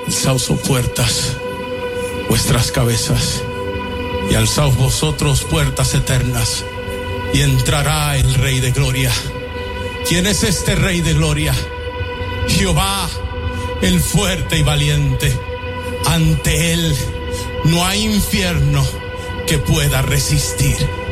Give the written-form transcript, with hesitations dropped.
Alzaos, oh puertas, vuestras cabezas, y alzaos vosotros, puertas eternas, y entrará el Rey de Gloria. ¿Quién es este Rey de Gloria? Jehová, el fuerte y valiente. Ante él no hay infierno que pueda resistir.